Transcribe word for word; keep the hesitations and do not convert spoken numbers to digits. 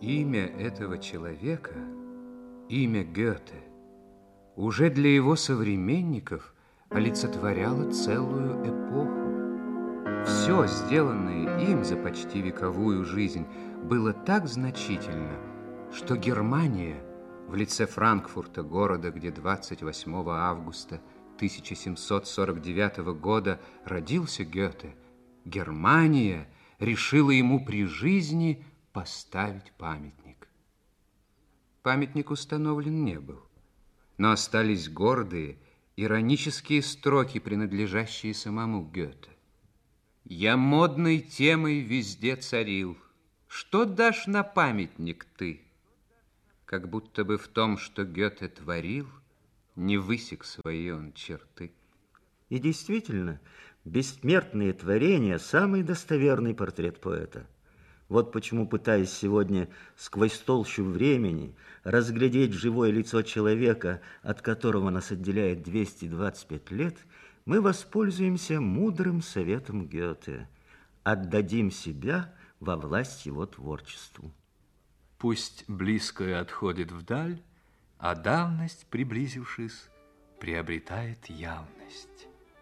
Имя этого человека, имя Гёте, уже для его современников олицетворяло целую эпоху. Все, сделанное им за почти вековую жизнь, было так значительно, что Германия в лице Франкфурта, города, где двадцать восьмого августа тысяча семьсот сорок девятого года родился Гёте, Германия решила ему при жизни поставить памятник. Памятник установлен не был, но остались гордые, иронические строки, принадлежащие самому Гёте. «Я модной темой везде царил. Что дашь на памятник ты?» Как будто бы в том, что Гёте творил, не высек свои он черты. И действительно, бессмертные творения – самый достоверный портрет поэта. Вот почему, пытаясь сегодня сквозь толщу времени разглядеть живое лицо человека, от которого нас отделяет двести двадцать пять лет, мы воспользуемся мудрым советом Гёте. Отдадим себя во власть его творчеству. Пусть близкое отходит вдаль, а давность, приблизившись, приобретает явность.